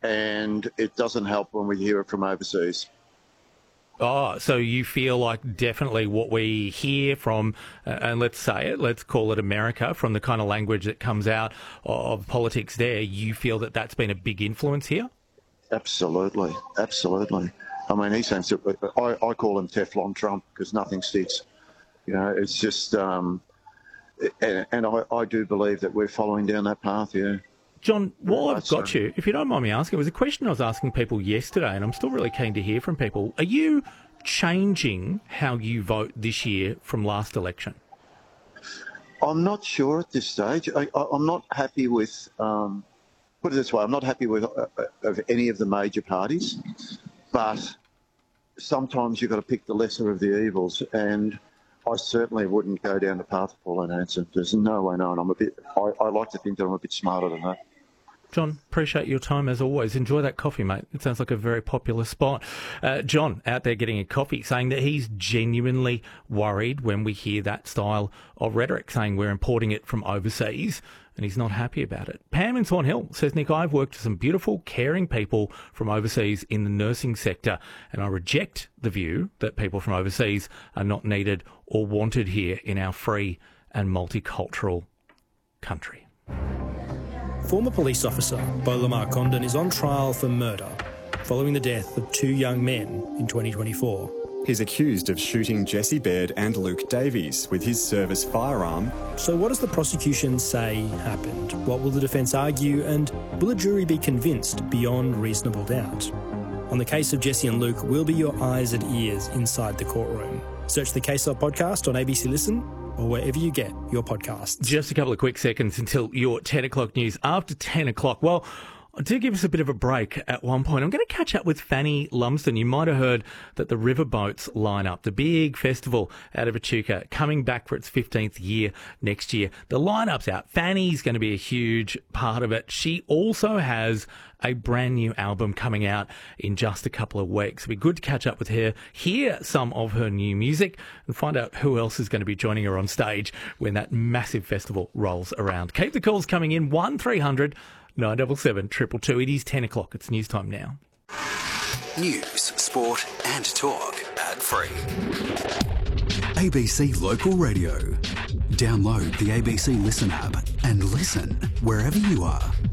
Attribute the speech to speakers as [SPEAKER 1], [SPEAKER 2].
[SPEAKER 1] and it doesn't help when we hear it from overseas.
[SPEAKER 2] Oh, so you feel like definitely what we hear from, and let's call it America, from the kind of language that comes out of politics there, you feel that that's been a big influence here?
[SPEAKER 1] Absolutely. I mean, he seems to, I call him Teflon Trump because nothing sticks. You know, it's just, and I do believe that we're following down that path, yeah.
[SPEAKER 2] John, while I've got you, if you don't mind me asking, it was a question I was asking people yesterday, and I'm still really keen to hear from people. Are you changing how you vote this year from last election?
[SPEAKER 1] I'm not sure at this stage. I'm not happy with, put it this way, I'm not happy with of any of the major parties, but sometimes you've got to pick the lesser of the evils, and I certainly wouldn't go down the path of Pauline Hanson. There's no way known. I like to think that I'm a bit smarter than that.
[SPEAKER 2] John, appreciate your time as always. Enjoy that coffee, mate. It sounds like a very popular spot. John, out there getting a coffee, saying that he's genuinely worried when we hear that style of rhetoric, saying we're importing it from overseas, and he's not happy about it. Pam in Swan Hill says, Nick, I've worked with some beautiful, caring people from overseas in the nursing sector, and I reject the view that people from overseas are not needed or wanted here in our free and multicultural country.
[SPEAKER 3] Former police officer Beau Lamar Condon is on trial for murder following the death of two young men in 2024.
[SPEAKER 4] He's accused of shooting Jesse Baird and Luke Davies with his service firearm.
[SPEAKER 3] So what does the prosecution say happened? What will the defence argue, and will a jury be convinced beyond reasonable doubt? On the case of Jesse and Luke, we'll be your eyes and ears inside the courtroom. Search the Case Up podcast on ABC Listen or wherever you get your podcasts.
[SPEAKER 2] Just a couple of quick seconds until your 10 o'clock news. After 10 o'clock, well, do give us a bit of a break at one point. I'm going to catch up with Fanny Lumsden. You might have heard that the Riverboats lineup, the big festival out of Echuca, coming back for its 15th year next year. The lineup's out. Fanny's going to be a huge part of it. She also has a brand new album coming out in just a couple of weeks. It'll be good to catch up with her, hear some of her new music, and find out who else is going to be joining her on stage when that massive festival rolls around. Keep the calls coming in, 1300 977 222. It is 10 o'clock. It's news time now.
[SPEAKER 5] News, sport and talk. Ad-free.
[SPEAKER 6] ABC Local Radio. Download the ABC Listen app and listen wherever you are.